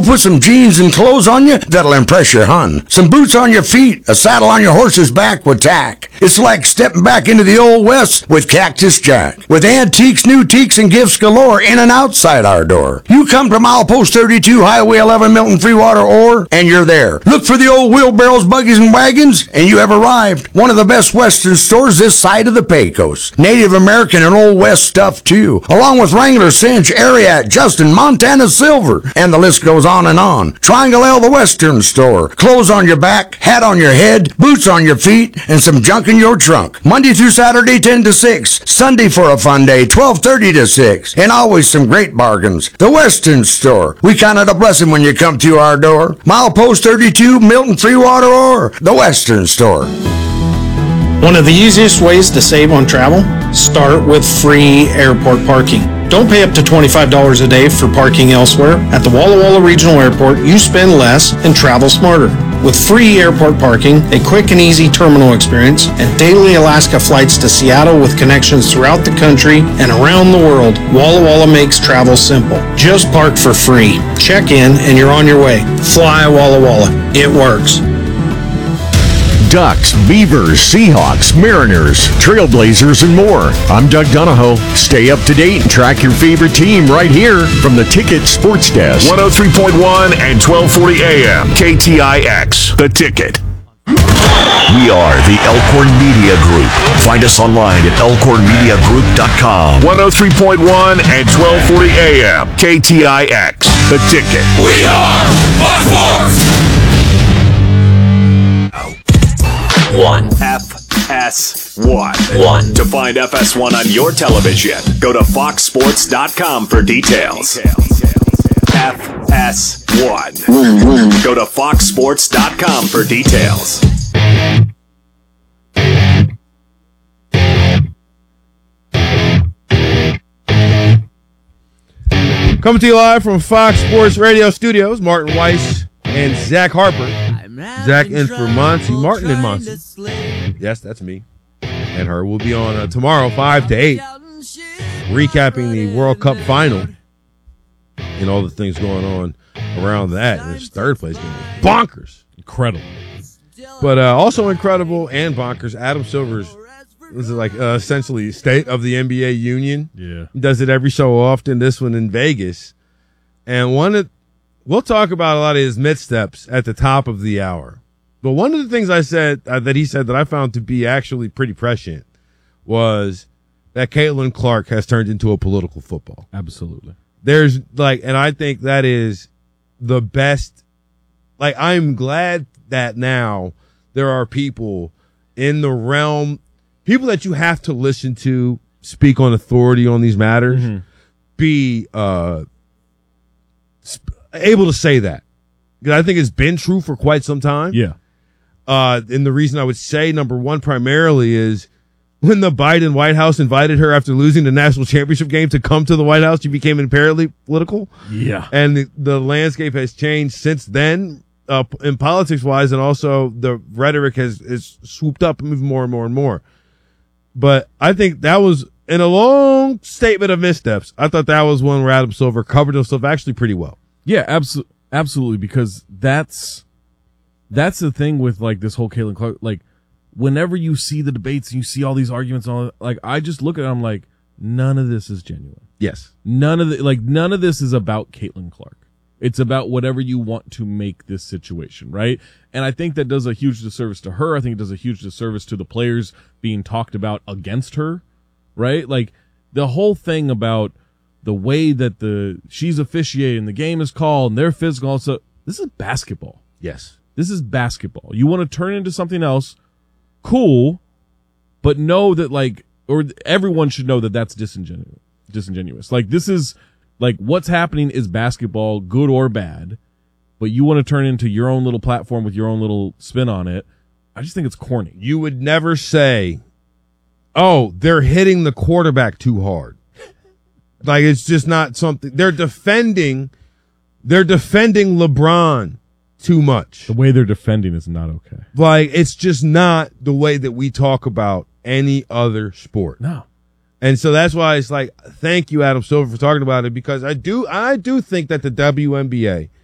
put some jeans and clothes on you that'll impress your hun. Some boots on your feet, a saddle on your horse's back with tack. It's like stepping back into the Old West with Cactus Jack. With antiques, new teaks, and gifts galore in and outside our door. You come to Milepost 32, Highway 11, Milton Freewater, Ore, and you're there. Look for the old wheelbarrows, buggies, and wagons, and you have arrived. One of the best Western stores this side of the Pecos. Native American and Old West stuff, too. Along with Wrangler, Cinch, Ariat, Justin, Montana Silver, and the list goes on and on. Triangle L, the Western store. Clothes on your back, hat on your head, boots on your feet, and some junk in your trunk. Monday through Saturday, 10 to 6. Sunday for a fun day, 12:30 to 6. And always some great bargains. The Western store. We count it a blessing when you come to our door. Milepost 32, Milton Freewater, or the Western store. One of the easiest ways to save on travel? Start with free airport parking. Don't pay up to $25 a day for parking elsewhere. At the Walla Walla Regional Airport, you spend less and travel smarter. With free airport parking, a quick and easy terminal experience, and daily Alaska flights to Seattle with connections throughout the country and around the world, Walla Walla makes travel simple. Just park for free. Check in and you're on your way. Fly Walla Walla. It works. Ducks, Beavers, Seahawks, Mariners, Trailblazers, and more. I'm Doug Donahoe. Stay up to date and track your favorite team right here from the Ticket Sports Desk. 103.1 and 1240 AM. KTIX. The Ticket. We are the Elkhorn Media Group. Find us online at elkhornmediagroup.com. 103.1 and 1240 AM. KTIX. The Ticket. We are Buckforth. One. FS1. To find FS1 on your television, go to foxsports.com for details. FS1. Go to foxsports.com for details. Coming to you live from Fox Sports Radio Studios, Martin Weiss and Zach Harper. Zach in for Monty. Martin and Monty. Yes, that's me. And her will be on tomorrow, 5 to 8, recapping the World Cup final and all the things going on around that. And it's third place game. Bonkers. Incredible. But also incredible and bonkers. Adam Silver's was like essentially state of the NBA union. Yeah. He does it every so often. This one in Vegas. And we'll talk about a lot of his missteps at the top of the hour. But one of the things I said that he said that I found to be actually pretty prescient was that Caitlin Clark has turned into a political football. Absolutely. There's and I think that is the best. Like, I'm glad that now there are people in the realm, people that you have to listen to speak on authority on these matters, be able to say that. Because I think it's been true for quite some time. Yeah. And the reason I would say, number one, primarily is when the Biden White House invited her after losing the national championship game to come to the White House, she became imperatively political. Yeah. And the landscape has changed since then, in politics-wise, and also the rhetoric has swooped up and moved more and more and more. But I think that was, in a long statement of missteps, I thought that was one where Adam Silver covered himself actually pretty well. Yeah, absolutely, because that's the thing with, like, this whole Caitlin Clark. Like, whenever you see the debates and you see all these arguments, and all, like, I just look at it, I'm like, none of this is genuine. Yes. None of this is about Caitlin Clark. It's about whatever you want to make this situation, right? And I think that does a huge disservice to her. I think it does a huge disservice to the players being talked about against her, right? Like, the whole thing about the way that she's officiating, the game is called, and they're physical, so this is basketball. Yes. This is basketball. You want to turn it into something else, cool, but know that, like, or everyone should know that that's disingenuous. Like, this is, like, what's happening is basketball, good or bad, but you want to turn it into your own little platform with your own little spin on it. I just think it's corny. You would never say, oh, they're hitting the quarterback too hard. Like, it's just not something. They're defending LeBron too much. The way they're defending is not okay. Like, it's just not the way that we talk about any other sport. No. And so that's why it's like, thank you, Adam Silver, for talking about it, because I do think that the WNBA